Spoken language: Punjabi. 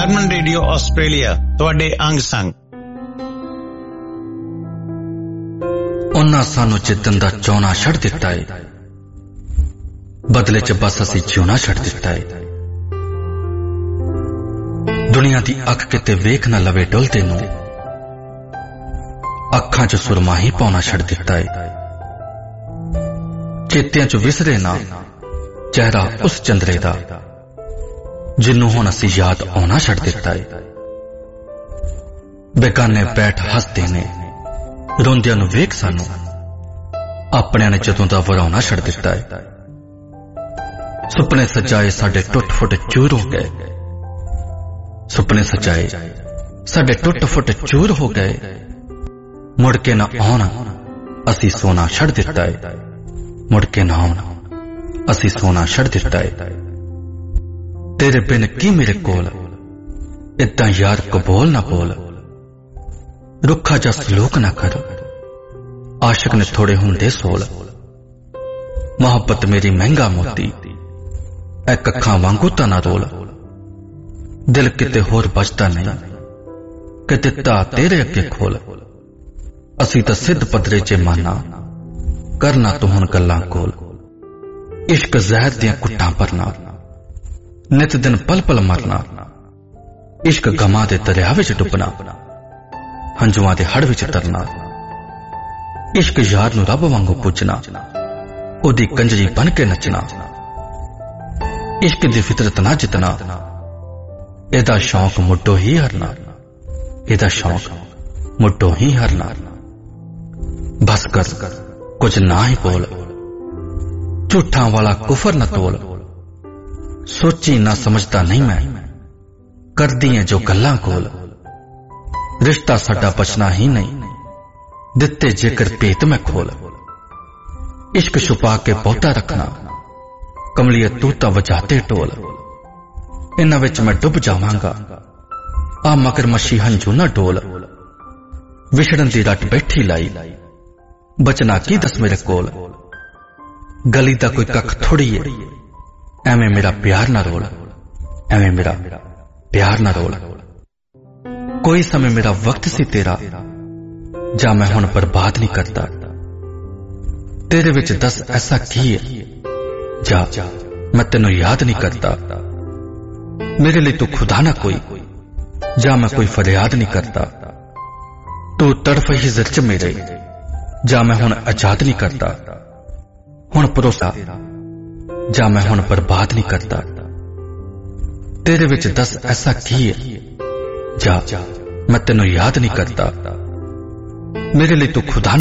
ਹਰਮਨ ਰੇਡੀਓ ਆਸਟ੍ਰੇਲੀਆ ਤੁਹਾਡੇ ਅੰਗ ਸੰਗ। ਉਹਨਾਂ ਸਾਨੂੰ ਜਿੱਦਣ ਦਾ ਚਾਹੁਣਾ ਛੱਡ ਦਿੱਤਾ ਏ, ਬਦਲੇ 'ਚ ਬਸ ਅਸੀਂ ਜਿਉਣਾ ਛੱਡ ਦਿੱਤਾ ਏ। ਦੁਨੀਆ ਦੀ ਅੱਖ ਕਿਤੇ ਵੇਖ ਨਾ ਲਵੇ ਡੁੱਲਦੇ ਨੂੰ, ਅੱਖਾਂ 'ਚ ਸੁਰਮਾ ਹੀ ਪਾਉਣਾ ਛੱਡ ਦਿੱਤਾ ਏ। ਚੇਤਿਆਂ 'ਚ ਵਿਸਰੇ ਨਾ ਚਿਹਰਾ ਉਸ ਚੰਦਰੇ ਦਾ, ਜਿਹਨੂੰ ਹੁਣ ਅਸੀਂ ਯਾਦ ਆਉਣਾ ਛੱਡ ਦਿੱਤਾ ਏ। ਬੇਗਾਨੇ ਬੈਠ ਹੱਸਦੇ ਨੇ, ਰੋਂਦਿਆਂ ਨੂੰ ਵੇਖ ਸਾਨੂੰ ਆਪਣਿਆਂ ਨੇ ਜਦੋਂ ਦਾ ਵਰਾਉਣਾ ਛੱਡ ਦਿੱਤਾ ਏ। ਸੁਪਨੇ ਸਜਾਏ ਸਾਡੇ ਟੁੱਟ ਫੁੱਟ ਚੂਰ ਹੋ ਗਏ, ਸੁਪਨੇ ਸਜਾਏ ਸਾਡੇ ਟੁੱਟ ਫੁੱਟ ਚੂਰ ਹੋ ਗਏ। ਮੁੜ ਕੇ ਨਾ ਆਉਣ ਅਸੀਂ ਸੋਨਾ ਛੱਡ ਦਿੱਤਾ ਏ, ਮੁੜ ਕੇ ਨਾ ਆਉਣ ਅਸੀਂ ਸੋਨਾ ਛੱਡ ਦਿੱਤਾ ਏ। ਤੇਰੇ ਬਿਨ ਕੀ ਮੇਰੇ ਕੋਲ, ਇਦਾਂ ਯਾਰ ਕਬੂਲ ਨਾ ਬੋਲ, ਰੁੱਖਾ ਜਿਹਾ ਸਲੂਕ ਨਾ ਕਰ, ਆਸ਼ਿਕ ਨੇ ਥੋੜੇ ਹੁੰਦੇ ਸੋਲ। ਮੁਹੱਬਤ ਮੇਰੀ ਮਹਿੰਗਾ ਮੋਤੀ, ਇੱਕ ਅੱਖਾਂ ਵਾਂਗੂ ਤਾਂ ਨਾ ਰੋਲ। ਦਿਲ ਕਿਤੇ ਹੋਰ ਬਚਦਾ ਨਹੀਂ, ਕਿ ਦਿੱਤਾ ਤੇਰੇ ਅੱਗੇ ਖੋਲ। ਅਸੀਂ ਤਾਂ ਸਿੱਧ ਪੱਧਰੇ 'ਚ ਮਾਨਾ, ਕਰਨਾ ਤੂੰ ਹੁਣ ਗੱਲਾਂ ਕੋਲ। ਇਸ਼ਕ ਜ਼ਹਿਰ ਦੀਆਂ ਕੁੱਟਾਂ ਭਰਨਾ, ਨਿਤ ਦਿਨ ਪਲ ਪਲ ਮਰਨਾ। ਇਸ਼ਕ ਗਮਾਂ ਦੇ ਦਰਿਆ ਵਿੱਚ ਡੁੱਬਣਾ, ਹੰਝੂਆਂ ਦੇ ਹੜ ਵਿੱਚ ਤਰਨਾ। ਇਸ਼ਕ ਯਾਰ ਨੂੰ ਰੱਬ ਵਾਂਗੂ ਪੁੱਜਣਾ, ਉਹਦੀ ਕੰਜਰੀ ਬਣ ਕੇ ਨੱਚਣਾ। ਇਸ਼ਕ ਦੀ ਫਿਤਰਤ ਨਾ ਜਿੱਤਣਾ, ਇਹਦਾ ਸ਼ੌਂਕ ਮੁੱਢੋਂ ਹੀ ਹਰਨਾ, ਇਹਦਾ ਸ਼ੌਂਕ ਮੁੱਢੋਂ ਹੀ ਹਰਨਾ। ਬਸ ਕਰ ਕੁਝ ਨਾ ਹੀ ਬੋਲ, ਝੂਠਾਂ ਵਾਲਾ ਕੁਫਰ ਨਾ ਤੋਲ। ਸੋਚੀ ਨਾ ਸਮਝਦਾ ਨਹੀਂ ਮੈਂ, ਕਰਦੀ ਐ ਜੋ ਗੱਲਾਂ ਕੋਲ। ਰਿਸ਼ਤਾ ਸਾਡਾ ਬਚਣਾ ਹੀ ਨਹੀਂ, ਦਿੱਤੇ ਜੇਕਰ ਭੇਤ ਮੈਂ ਖੋਲ। ਇਸ਼ਕ ਛੁਪਾ ਕੇ ਬਹੁਤਾ ਰੱਖਣਾ, ਕਮਲੀਏ ਤੂੰ ਤਾਂ ਵਜਾਤੇ ਢੋਲ। ਇਹਨਾਂ ਵਿੱਚ ਮੈਂ ਡੁੱਬ ਜਾਵਾਂਗਾ, ਆ ਮਗਰ ਮੱਛੀ ਹੰਝੂ ਨਾ ਡੋਲ। ਵਿਛੜਨ ਦੀ ਰੱਟ ਬੈਠੀ ਲਾਈ, ਬਚਣਾ ਕੀ ਦੱਸ ਮੇਰੇ ਕੋਲ। ਗਲੀ ਦਾ ਕੋਈ ਕੱਖ ਥੋੜੀ ਏ, ਐਵੇਂ ਮੇਰਾ ਪਿਆਰ ਨਾ ਰੋਲ, ਐਵੇਂ ਮੇਰਾ ਪਿਆਰ ਨਾ ਰੋਲ। ਕੋਈ ਸਮੇਂ ਮੇਰਾ ਵਕਤ ਸੀ ਤੇਰਾ, ਜਾਂ ਮੈਂ ਹੁਣ ਬਰਬਾਦ ਨਹੀਂ ਕਰਦਾ। ਤੇਰੇ ਵਿੱਚ ਦੱਸ ਐਸਾ ਕੀ ਹੈ, ਜਾ ਮੈਂ ਤੈਨੂੰ ਯਾਦ ਨਹੀਂ ਕਰਦਾ। ਮੇਰੇ ਲਈ ਤੂੰ ਖੁਦਾ ਨਾ ਕੋਈ, ਜਾਂ ਮੈਂ ਕੋਈ ਫਰਿਆਦ ਨਹੀਂ ਕਰਦਾ। ਤੂੰ ਤੜਫ ਹੀ ਜ਼ਿਰ 'ਚ ਮੇਰੇ, ਜਾਂ ਮੈਂ ਹੁਣ ਆਜ਼ਾਦ ਨਹੀਂ ਕਰਦਾ। ਹੁਣ ਭਰੋਸਾ, ਜਾਂ ਮੈਂ ਹੁਣ ਬਰਬਾਦ ਨਹੀਂ ਕਰਦਾ। ਤੇਰੇ ਵਿੱਚ ਦੱਸ ਐਸਾ ਕੀ ਹੈ, ਜਾ ਮੈਂ ਤੈਨੂੰ ਯਾਦ ਨਹੀਂ ਕਰਦਾ। ਮੇਰੇ ਲਈ ਤੂੰ ਖੁਦਾ